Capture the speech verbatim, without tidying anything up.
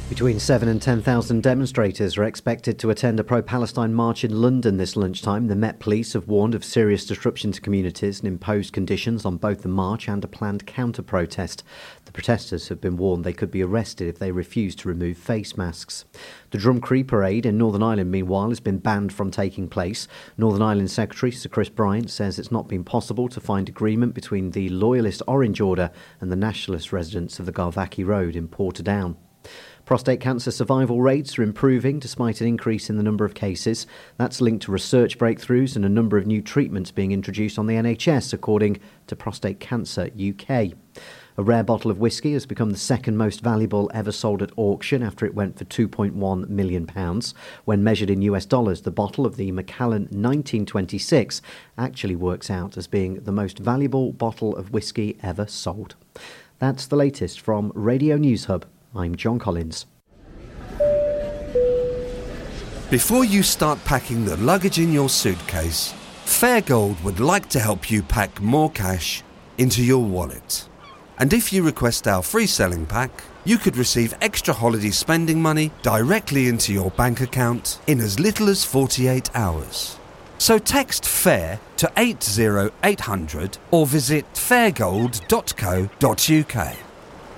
Between seven and ten thousand demonstrators are expected to attend a pro-Palestine march in London this lunchtime. The Met Police have warned of serious disruption to communities and imposed conditions on both the march and a planned counter-protest. The protesters have been warned they could be arrested if they refuse to remove face masks. The Drumcree Parade in Northern Ireland, meanwhile, has been banned from taking place. Northern Ireland Secretary Sir Chris Bryant says it's not been possible to find agreement between the Loyalist Orange Order and the Nationalist residents of the Garvaki Road in Portadown. Prostate cancer survival rates are improving despite an increase in the number of cases. That's linked to research breakthroughs and a number of new treatments being introduced on the N H S, according to Prostate Cancer U K. A rare bottle of whiskey has become the second most valuable ever sold at auction after it went for two point one million pounds. When measured in U S dollars, the bottle of the Macallan nineteen twenty-six actually works out as being the most valuable bottle of whiskey ever sold. That's the latest from Radio News Hub. I'm John Collins. Before you start packing the luggage in your suitcase, Fairgold would like to help you pack more cash into your wallet. And if you request our free selling pack, you could receive extra holiday spending money directly into your bank account in as little as forty-eight hours. So text FAIR to eight zero eight hundred or visit fairgold dot co dot uk.